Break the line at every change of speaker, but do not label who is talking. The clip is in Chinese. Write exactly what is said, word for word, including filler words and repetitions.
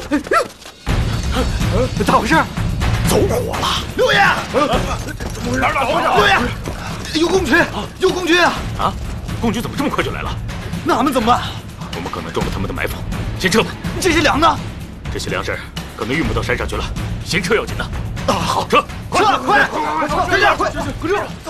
咋回事？
走火了！
六爷，
哪儿哪儿？
六爷，有共军，有共军啊！
啊，共军怎么这么快就来了？
那俺们怎么办？
我们可能中了他们的埋伏，先撤吧。
这些粮呢？
这些粮食可能运不到山上去了，先撤要紧的。
啊，好，
撤，
撤，快，快，快点，快，快撤！